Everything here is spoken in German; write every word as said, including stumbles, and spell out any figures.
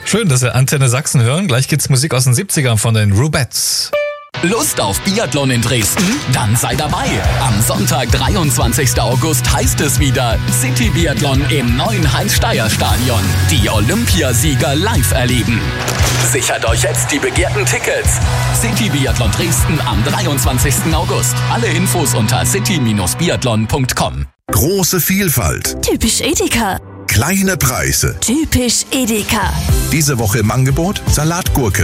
Schön, dass wir Antenne Sachsen hören. Gleich gibt's Musik aus den siebzigern von den Rubettes. Lust auf Biathlon in Dresden? Dann sei dabei. Am Sonntag, dreiundzwanzigsten August, heißt es wieder City Biathlon im neuen Heinz-Steier-Stadion. Die Olympiasieger live erleben. Sichert euch jetzt die begehrten Tickets. City Biathlon Dresden am dreiundzwanzigsten August. Alle Infos unter city biathlon punkt com. Große Vielfalt. Typisch Edeka. Kleine Preise. Typisch Edeka. Diese Woche im Angebot Salatgurke